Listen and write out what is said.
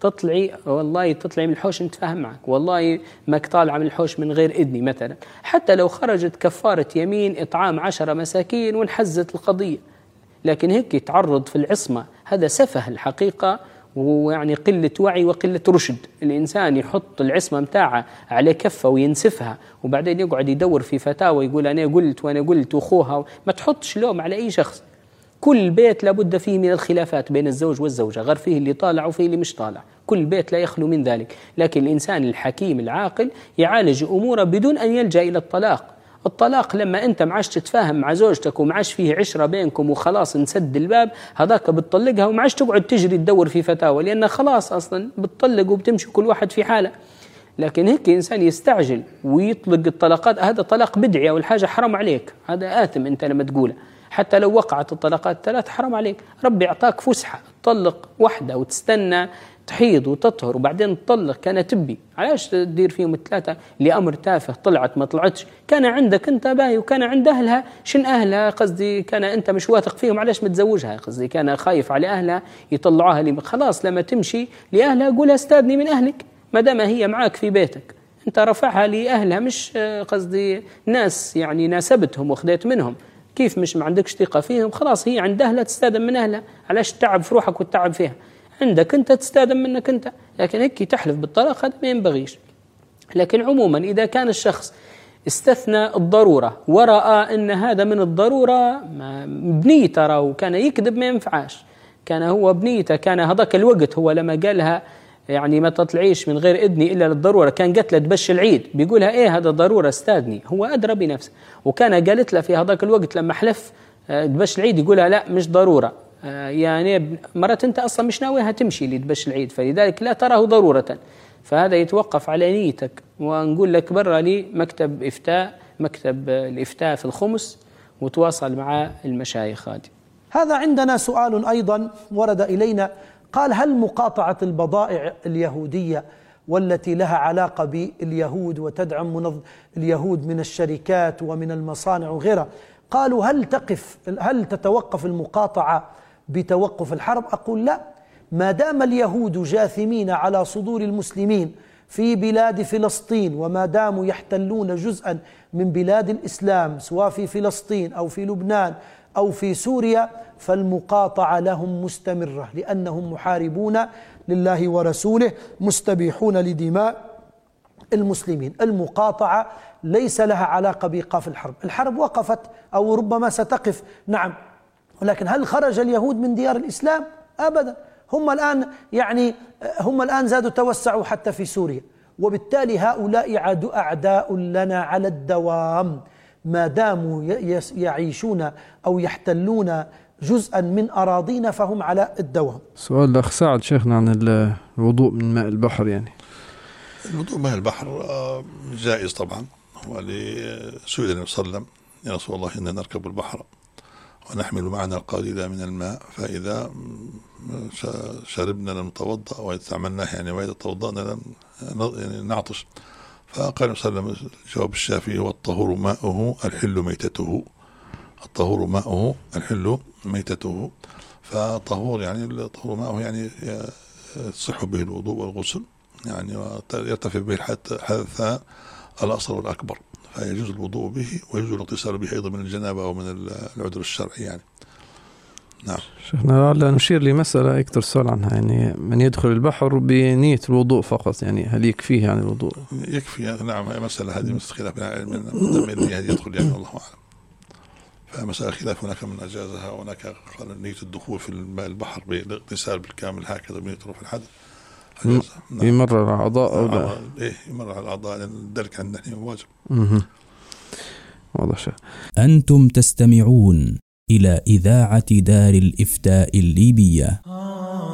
تطلعي والله تطلعي من الحوش نتفاهم معك، والله ماك طالعة من الحوش من غير إذني مثلا، حتى لو خرجت كفارة يمين إطعام 10 مساكين وانحزت القضية. لكن هيك يتعرض في العصمة، هذا سفه الحقيقة، ويعني قلة وعي وقلة رشد. الإنسان يحط العصمة متاعه على كفة وينسفها، وبعدين يقعد يدور في فتاوى يقول أنا قلت وأنا قلت وأخوها. ما تحطش لوم على أي شخص. كل بيت لابد فيه من الخلافات بين الزوج والزوجة، غير فيه اللي طالع وفيه اللي مش طالع، كل بيت لا يخلو من ذلك. لكن الإنسان الحكيم العاقل يعالج أموره بدون أن يلجأ إلى الطلاق. الطلاق لما أنت معاش تتفاهم مع زوجتك ومعاش فيه عشرة بينكم وخلاص نسد الباب، هذاك بتطلقها ومعاش تقعد تجري تدور في فتاوى، لأن خلاص أصلا بتطلق وبتمشي كل واحد في حاله. لكن هيك إنسان يستعجل ويطلق الطلقات، هذا طلاق بدعي أو الحاجة حرام عليك، هذا آثم أنت لما تقوله. حتى لو وقعت الطلقات 3 حرام عليك، ربي أعطاك فسحة تطلق واحدة وتستنى تحيض وتطهر وبعدين تطلق. كان تبي علاش تدير فيهم 3 لأمر تافه، طلعت ما طلعتش، كان عندك أنت باهي وكان عند أهلها. شن أهلها قصدي كان أنت مش واثق فيهم، علاش متزوجها قصدي كان خايف على أهلها يطلعوها لي. خلاص لما تمشي لأهلها قولها استاذني من أهلك، ما دام هي معاك في بيتك. أنت رفعها لأهلها، مش قصدي ناس يعني ناسبتهم وخذيت منهم. كيف مش ما عندكش ثقة فيهم؟ خلاص هي عند أهلها تستاذن من أهلها، علاش تتعب في روحك وتتعب فيها؟ عندك أنت تستاذن منك أنت. لكن هيك تحلف بالطلاق هذا ما ينبغيش. لكن عموما إذا كان الشخص استثنى الضرورة ورأى أن هذا من الضرورة بنية ترى وكان يكذب ما ينفعاش، كان هو بنيته كان هذاك الوقت هو لما قالها يعني ما تطلعيش من غير إذني إلا للضرورة، كان قالت له تبش العيد بيقولها إيه هذا ضرورة استاذني، هو أدرى بنفسه. وكان قالت له في هذاك الوقت لما حلف تبش العيد يقولها لا مش ضرورة، يعني مرات أنت أصلا مش ناويها تمشي لتبش العيد، فلذلك لا تراه ضرورة. فهذا يتوقف على نيتك. ونقول لك برا لي مكتب إفتاء، مكتب الإفتاء في الخمس، وتواصل مع المشايخ. هذا عندنا سؤال أيضا ورد إلينا، قال هل مقاطعة البضائع اليهودية والتي لها علاقة باليهود وتدعم اليهود من الشركات ومن المصانع وغيرها، قالوا هل تتوقف المقاطعة بتوقف الحرب؟ أقول لا، ما دام اليهود جاثمين على صدور المسلمين في بلاد فلسطين، وما داموا يحتلون جزءا من بلاد الإسلام سواء في فلسطين أو في لبنان أو في سوريا، فالمقاطعة لهم مستمرة، لأنهم محاربون لله ورسوله مستبيحون لدماء المسلمين. المقاطعة ليس لها علاقة بإيقاف الحرب. الحرب وقفت أو ربما ستقف، نعم، ولكن هل خرج اليهود من ديار الإسلام؟ أبدا. هم الآن زادوا توسعوا حتى في سوريا، وبالتالي هؤلاء أعداء لنا على الدوام ما داموا يعيشون أو يحتلون جزءا من أراضينا، فهم على الدوام. سؤال الأخ سعد شيخنا عن الوضوء من ماء البحر. يعني الوضوء من ماء البحر جائز طبعا، ولسئل النبي صلى الله عليه وسلم يا رسول الله إننا نركب البحر ونحمل معنا القليل من الماء، فإذا شربنا لم نتوضأ وإذا استعملناه يعني وإذا توضأنا لم نعطش. فقال النبي صلى الله عليه وسلم جواب الشافعي هو الطهور ماؤه الحل ميتته، الطهور ماؤه الحل ميتته. فطهور يعني الطهور ماؤه يعني يصح به الوضوء والغسل، يعني يرتفع به الحدث الأصغر والأكبر، فيجوز الوضوء به ويجوز الاغتسال به أيضا من الجنابة أو من العذر الشرعي يعني. نعم شيخنا لا نشير لمسألة يكثر السؤال عنها، يعني من يدخل البحر بنية الوضوء فقط، يعني هل يكفيه يعني الوضوء؟ يكفي نعم. مسألة هذه خلاف بين العلم من يدخل يعني الله أعلم، فمسألة خلاف، هناك من أجازها وهناك قال نية الدخول في الماء البحر بالاغتسال بالكامل هكذا بنية رفع الحدث يمرر على الأعضاء أو لا؟ إيه يمرر على الأعضاء، ذلك عندنا واجب. واضح شيء. أنتم تستمعون إلى إذاعة دار الإفتاء الليبية.